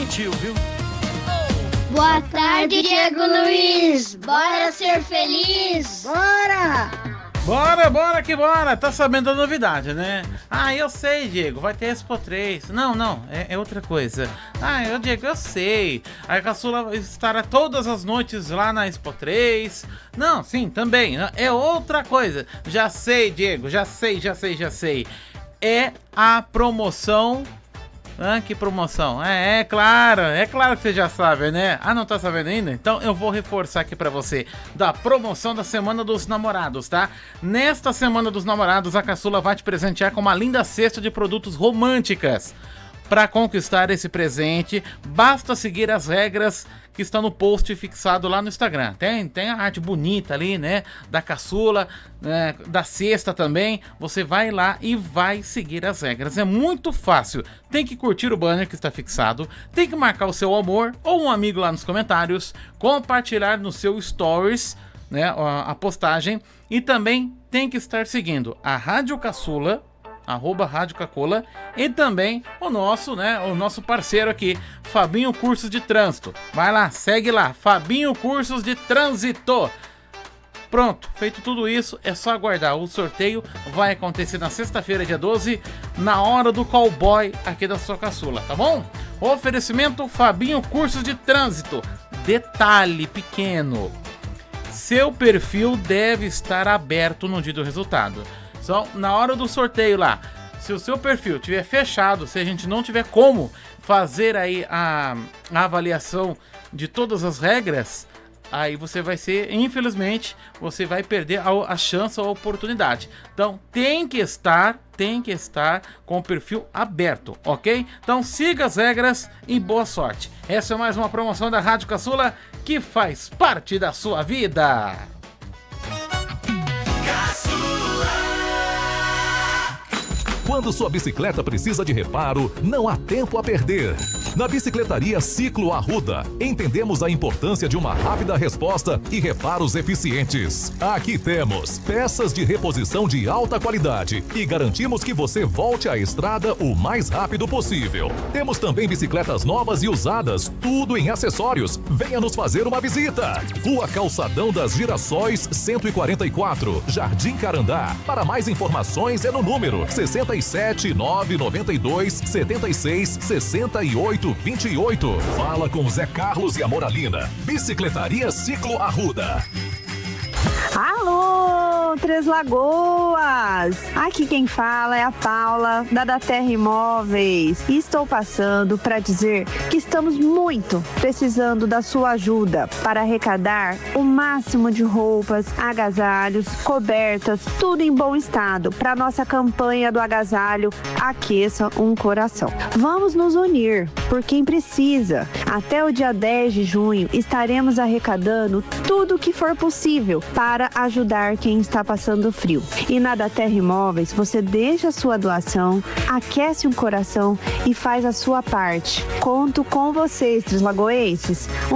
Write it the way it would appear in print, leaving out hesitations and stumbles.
sentiu, viu? Boa tarde, Diego Luiz. Bora ser feliz. Bora! Bora que bora! Tá sabendo da novidade, né? Ah, eu sei, Diego, vai ter Expo 3. Não, é outra coisa. Diego, eu sei. A caçula estará todas as noites lá na Expo 3. Não, sim, também. É outra coisa. Já sei, Diego, já sei. É a promoção. Que promoção? É claro que você já sabe, né? Não tá sabendo ainda? Então eu vou reforçar aqui pra você da promoção da Semana dos Namorados, tá? Nesta Semana dos Namorados, a caçula vai te presentear com uma linda cesta de produtos românticas. Para conquistar esse presente, basta seguir as regras que estão no post fixado lá no Instagram. Tem a arte bonita ali, né? Da caçula, né, da cesta também. Você vai lá e vai seguir as regras. É muito fácil. Tem que curtir o banner que está fixado. Tem que marcar o seu amor ou um amigo lá nos comentários. Compartilhar no seu stories, né, a postagem. E também tem que estar seguindo a Rádio Caçula, @Rádio Cacola, e também o nosso parceiro aqui, Fabinho Cursos de Trânsito. Vai lá, segue lá, Fabinho Cursos de Trânsito. Pronto, feito tudo isso, é só aguardar. O sorteio vai acontecer na sexta-feira, dia 12, na hora do cowboy aqui da sua caçula, tá bom? Oferecimento Fabinho Cursos de Trânsito. Detalhe pequeno: seu perfil deve estar aberto no dia do resultado. Então, na hora do sorteio lá, se o seu perfil tiver fechado, se a gente não tiver como fazer aí a avaliação de todas as regras, aí você vai ser, infelizmente, você vai perder a chance ou a oportunidade. Então, tem que estar com o perfil aberto, ok? Então, siga as regras e boa sorte. Essa é mais uma promoção da Rádio Caçula que faz parte da sua vida. Quando sua bicicleta precisa de reparo, não há tempo a perder. Na Bicicletaria Ciclo Arruda, entendemos a importância de uma rápida resposta e reparos eficientes. Aqui temos peças de reposição de alta qualidade e garantimos que você volte à estrada o mais rápido possível. Temos também bicicletas novas e usadas, tudo em acessórios. Venha nos fazer uma visita. Rua Calçadão das Girassóis, 144, Jardim Carandá. Para mais informações é no número 67 992 76 68 28. Fala com Zé Carlos e a Moralina. Bicicletaria Ciclo Arruda. Alô, Três Lagoas! Aqui quem fala é a Paula, da Terra Imóveis. E estou passando para dizer que estamos muito precisando da sua ajuda para arrecadar o máximo de roupas, agasalhos, cobertas, tudo em bom estado para nossa campanha do agasalho Aqueça um Coração. Vamos nos unir por quem precisa. Até o dia 10 de junho estaremos arrecadando tudo o que for possível para ajudar quem está passando frio. E na da Terra Imóveis, você deixa a sua doação, aquece um coração e faz a sua parte. Conto com vocês, Três Lagoenses.